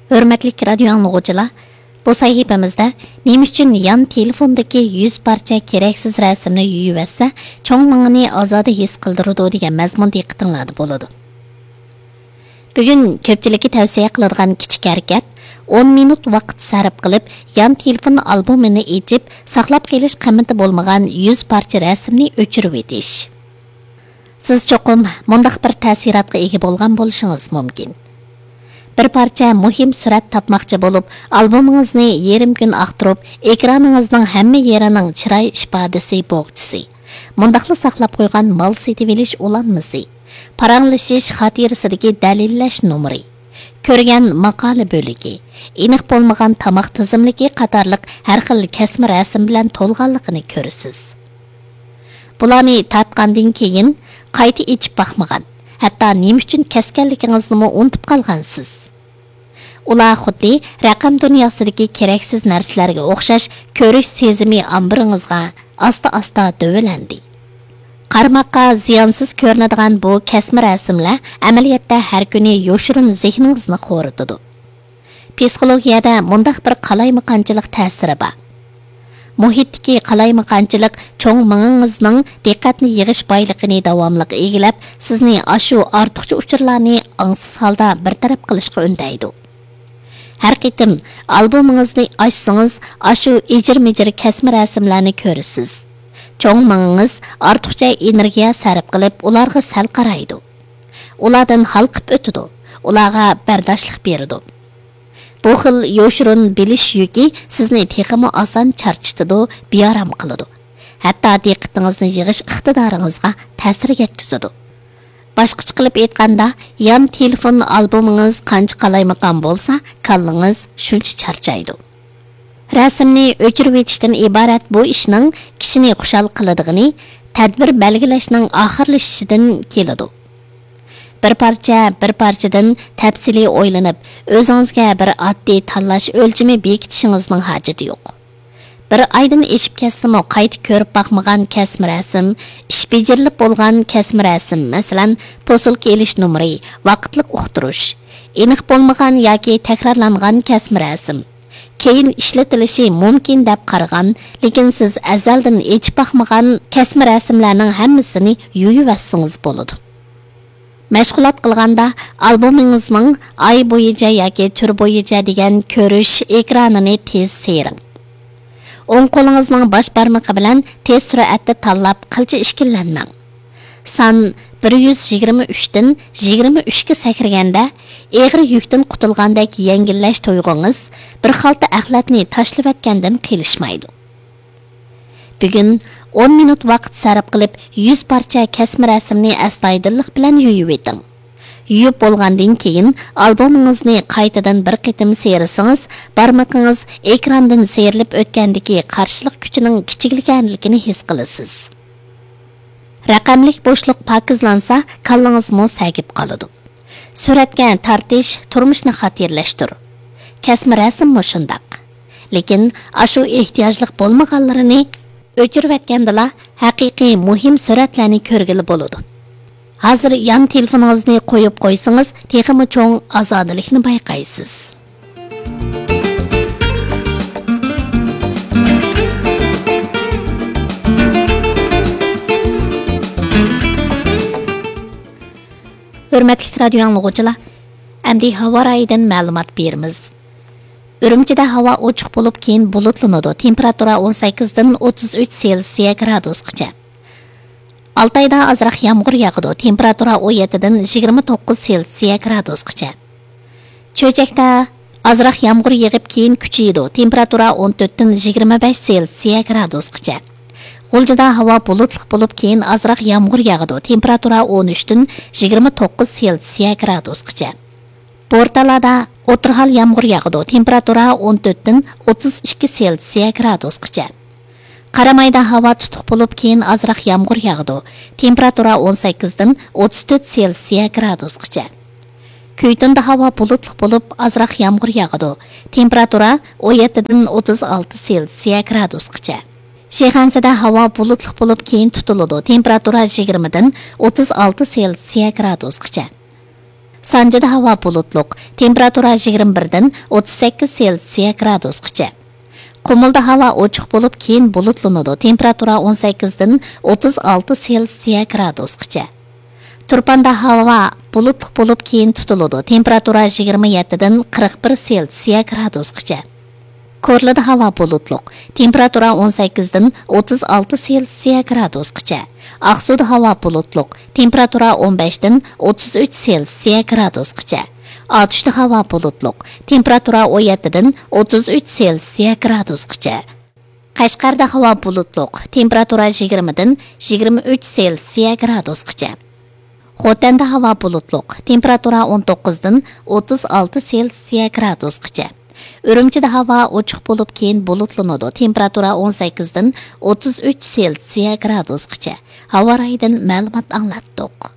Hörmətli radio anlıqçılar, bu sahifəmizdə nima üçün yan telefondakı 100 parça keraksiz rəsmni yuyuversə, çoğ mağını azoda his qildırıdı degan mazmun diqqətinizdə bo'ladi. Bugun ko'pchilikka tavsiya qiladigan kichik harakat 10 minut vaqt sarf qilib, yan telefon albomini ochib, saqlab qolish qiymati bo'lmagan 100 parcha rasmni o'chirib etish. Siz cho'qim mundaq bir ta'sirotga ega bo'lgan bo'lishingiz mumkin. Bir parça muhim surat tapmoqchi bo'lib, albomingizni yarim kun aqtirib, ekraningizning hamma yerining chiroy ifodasi bo'g'chisi. Mundaqli saqlab qo'ygan mol setib olish ulanmasi. Paranglashish xotirasidagi dalillash numeri. Ko'rgan maqola bo'ligi, aniq bo'lmagan tomoq tizimligi qatorliq har xil kasma rasm bilan to'lganligini ko'rasiz. Bularni tatgandan keyin qayta ichib baxmagan, hatto nima uchun kaskanligingizni unutib qolgansiz. Ular xuddi raqam dunyosidagi keraksiz narsalarga o'xshash ko'rish sezimi ambiringizga asta-asta dövləndi. Qarmoqqa ziyonsiz ko'rinadigan bu kasma rasmlar amaliyotda har kuni yoshirun zehningizni qo'ritadi. Psixologiyada mundaq bir qalaymaqanchilik ta'siri bor. Muhitdagi qalaymaqanchilik cho'ng mingingizning diqqatni yig'ish boyligini davomli egilab, sizni ashu ortiqcha uchurlarni angsiz holda bartaraf qilishga undaydi. Har qitim albomingizni ochsangiz, ashu ijir-mijir kasma rasmlarni ko'rasiz. Cho'ng minginiz ortiqcha energiya sarf qilib, ularga sal qaraydi. Ulardan halqib o'tadi, ularga bardoshlik beradi. Bu xil yoshirun bilish yuki sizni texmi oson charchitadi, bearam qiladi. Hatto diqqatingizni yig'ish iqtidoringizga ta'sir yetkazadi. Boshqacha qilib aytganda, yan telefon albomingiz qancha qalaymaqan bo'lsa, kallingiz shuncha charchaydi. Rasmni o'chirib etishdan iborat bu ishning kishini xushal qiladigini tadbir belgilashning oxirlashishidan keladi. Bir parchadan tafsili o'ylanib, o'zingizga bir oddiy tanlash o'lchami bekitishingizning hojati yo'q. Bir oydan eshib ketsa-mo qayta ko'rib baxmagan kasma rasm, ish bejirilib bo'lgan kasma rasm, masalan, posilka elish numeri, vaqtlik uqtirish, aniq bo'lmagan yoki takrorlangan kasma rasm, keyin ishlatilishi mumkin deb qaragan, lekin siz azaldan echib baxmagan kasma rasmlarning hammasini yuyib bo'ladi. Mashg'ulot qilganda albomingizning oy bo'yicha yoki tur bo'yicha degan ko'rish ekranini tez seyring. O'ng qo'lingizning bosh barmoqi bilan tez suratda tanlab qilcha ishkillanmang. Son 123 dan 23 ga sakraganda egri yukdan qutulgandek yangillash to'yg'ingiz bir xalta axlatni tashlab atgandan qilishmaydi. Bugun 10 minut vaqt sarf qilib 100 parcha kasma rasmni astoydillik bilan yuyib eting. Yuyib bo'lgandan keyin albomingizni qaytadan bir qitim seyrasangiz, barmoqingiz ekrandan seyrilib o'tgandagi qarshilik kuchining kichikliganligini his qilasiz. Raqamlik bo'shliq pokizlansa, kallangiz mos sagib qoladi. Suratga tortish turmushni xatirlashtir. Kasma rasm shundaq. Lekin ashu ehtiyojlik bo'lmaganlarini o'chirib atgandala haqiqiy muhim suratlarni ko'rgili bo'ladi. Hozir yan telefoningizni qo'yib qo'ysangiz, texmi cho'ng ozodalikni bayqaysiz. Hörmətli radio anlıqçılar, əmdi hava rayidan ma'lumot beramiz. Ürümçide hava ochiq bo'lib keyin bulutlanadi. Temperatura 18 dan 33 Selsiya gradusgacha. Altayda azroq yomg'ir yog'adi. Temperatura 17 dan 29 Selsiya gradusgacha. Cho'chakda azroq yomg'ir yog'ib keyin kuchaydi. Temperatura 14 dan 25 Selsiya gradusgacha. G'uljida havo bulutli bo'lib keyin azroq yomg'ir yog'adi. Temperatura 13 dan 29 Selsiya gradusgacha. Portalada o'tirhal yomg'ir yog'adi. Temperatura 14 dan 32 Selsiya gradusgacha. Qaramayda havo tutuq bo'lib keyin azroq yomg'ir yog'adi. Temperatura 18 dan 34 Selsiya gradusgacha. Kuytunda havo bulutli bo'lib azroq yomg'ir yog'adi. Temperatura 17 dan 36 Selsiya gradusgacha. Shayxansida havo bulutli bo'lib keyin tutiladi. Temperatura 20 dan 36 Selsiya gradusgacha. Sanjida havo bulutluq, temperatura 21dan 38 Selsiya gradusgacha. Qumulda havo ochiq bo'lib, keyin bulutlanadi, temperatura 18dan 36 Selsiya gradusgacha. Turpanda havo bulutluq bo'lib, keyin tutiladi, temperatura 27dan 41 Selsiya gradusgacha. Korlida havo bulutluq, temperatura 18dan 36 Selsiya gradusgacha. Aqsuda havo bulutluq, temperatura 15dan 33 Selsiya gradusgacha. Atışda havo bulutluq, temperatura 17dan 33 Selsiya gradusgacha. Qashqarda havo bulutluq, temperatura 20dan 23 Selsiya gradusgacha. Xotanda havo bulutluq, temperatura 19dan 36 Selsiya gradusgacha. Urumchida havo ochiq bo'lib, keyin bulutlanadi, temperatura 18dan 33 Selsiya gradusgacha. Havo rayidan ma'lumot anglatdik.